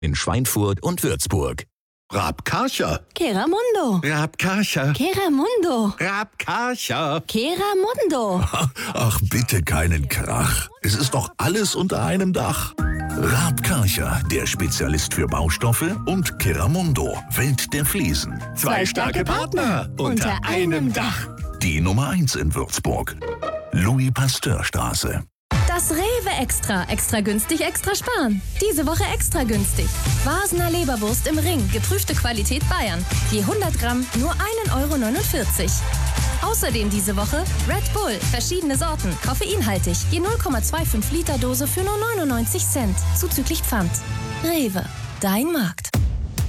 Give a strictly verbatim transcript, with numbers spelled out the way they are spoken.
in Schweinfurt und Würzburg. Raab Karcher. Keramundo. Raab Karcher. Keramundo. Raab Karcher. Keramundo. Ach, bitte keinen Krach. Es ist doch alles unter einem Dach. Raab Karcher, der Spezialist für Baustoffe, und Keramundo, Welt der Fliesen. Zwei starke Partner unter einem Dach. Die Nummer eins in Würzburg. Louis-Pasteur-Straße. Das Rewe Extra. Extra günstig, extra sparen. Diese Woche extra günstig. Wasner Leberwurst im Ring. Geprüfte Qualität Bayern. Je hundert Gramm nur ein Euro neunundvierzig. Außerdem diese Woche Red Bull. Verschiedene Sorten. Koffeinhaltig. Je null Komma fünfundzwanzig Liter Dose für nur neunundneunzig Cent. Zuzüglich Pfand. Rewe. Dein Markt.